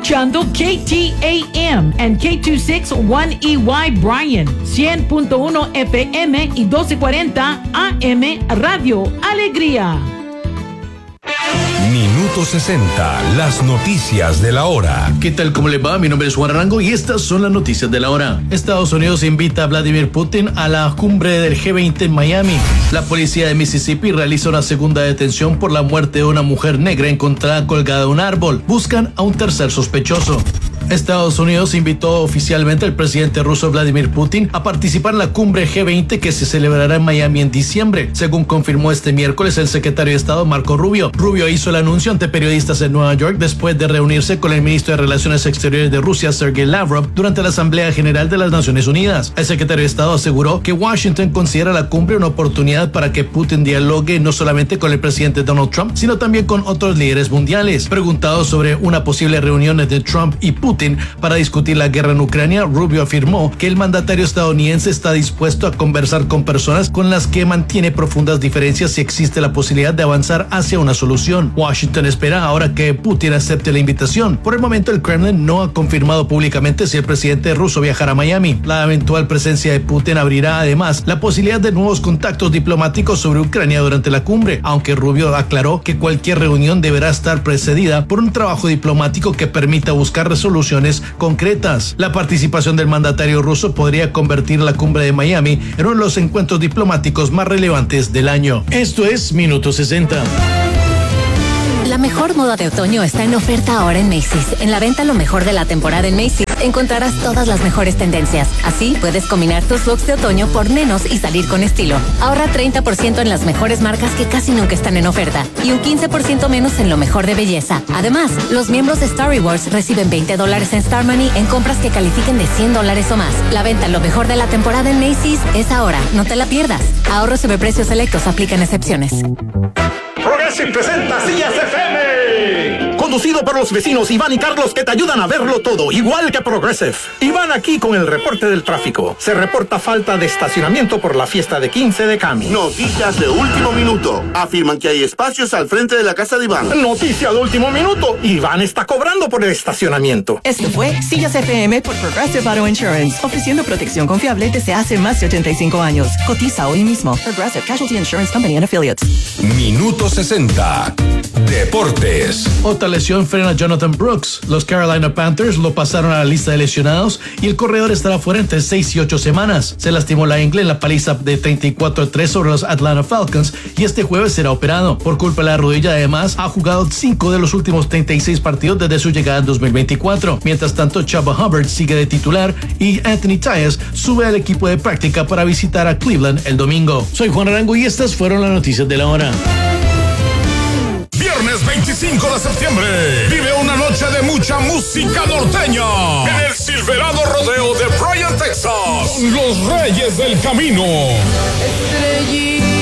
escuchando KTAM and K261EY Bryan, 100.1 FM y 1240 AM Radio Alegría. Minuto 60, las noticias de la hora. ¿Qué tal? ¿Cómo le va? Mi nombre es Juan Arango y estas son las noticias de la hora. Estados Unidos invita a Vladimir Putin a la cumbre del G20 en Miami. La policía de Mississippi realiza una segunda detención por la muerte de una mujer negra encontrada colgada de un árbol. Buscan a un tercer sospechoso. Estados Unidos invitó oficialmente al presidente ruso Vladimir Putin a participar en la cumbre G20 que se celebrará en Miami en diciembre, según confirmó este miércoles el secretario de Estado Marco Rubio. Rubio hizo el anuncio ante periodistas en Nueva York después de reunirse con el ministro de Relaciones Exteriores de Rusia, Sergei Lavrov, durante la Asamblea General de las Naciones Unidas. El secretario de Estado aseguró que Washington considera la cumbre una oportunidad para que Putin dialogue no solamente con el presidente Donald Trump, sino también con otros líderes mundiales. Preguntado sobre una posible reunión entre Trump y Putin para discutir la guerra en Ucrania, Rubio afirmó que el mandatario estadounidense está dispuesto a conversar con personas con las que mantiene profundas diferencias si existe la posibilidad de avanzar hacia una solución. Washington espera ahora que Putin acepte la invitación. Por el momento, el Kremlin no ha confirmado públicamente si el presidente ruso viajará a Miami. La eventual presencia de Putin abrirá además la posibilidad de nuevos contactos diplomáticos sobre Ucrania durante la cumbre, aunque Rubio aclaró que cualquier reunión deberá estar precedida por un trabajo diplomático que permita buscar resoluciones concretas. La participación del mandatario ruso podría convertir la cumbre de Miami en uno de los encuentros diplomáticos más relevantes del año. Esto es Minuto 60. La mejor moda de otoño está en oferta ahora en Macy's. En la venta lo mejor de la temporada en Macy's encontrarás todas las mejores tendencias. Así puedes combinar tus looks de otoño por menos y salir con estilo. Ahorra 30% en las mejores marcas que casi nunca están en oferta y un 15% menos en lo mejor de belleza. Además, los miembros de Star Rewards reciben $20 en Star Money en compras que califiquen de $100 o más. La venta lo mejor de la temporada en Macy's es ahora. No te la pierdas. Ahorros sobre precios selectos, aplican excepciones. Progressive presenta Sillas FM. Conducido por los vecinos Iván y Carlos, que te ayudan a verlo todo, igual que Progressive. Iván aquí con el reporte del tráfico. Se reporta falta de estacionamiento por la fiesta de 15 de Cami. Noticias de último minuto. Afirman que hay espacios al frente de la casa de Iván. Noticia de último minuto. Iván está cobrando por el estacionamiento. Esto fue Sillas FM por Progressive Auto Insurance, ofreciendo protección confiable desde hace más de 85 años. Cotiza hoy mismo. Progressive Casualty Insurance Company and Affiliates. Minuto 60. Deportes. Otra lesión frena a Jonathan Brooks. Los Carolina Panthers lo pasaron a la lista de lesionados y el corredor estará fuera entre 6 y 8 semanas. Se lastimó la ingle en la paliza de 34-3 sobre los Atlanta Falcons y este jueves será operado. Por culpa de la rodilla, además, ha jugado 5 de los últimos 36 partidos desde su llegada en 2024. Mientras tanto, Chuba Hubbard sigue de titular y Anthony Tyus sube al equipo de práctica para visitar a Cleveland el domingo. Soy Juan Arango y estas fueron las noticias de la hora. Viernes 25 de septiembre. Vive una noche de mucha música norteña en el Silverado Rodeo de Bryan, Texas. Con los Reyes del Camino. Estrellita.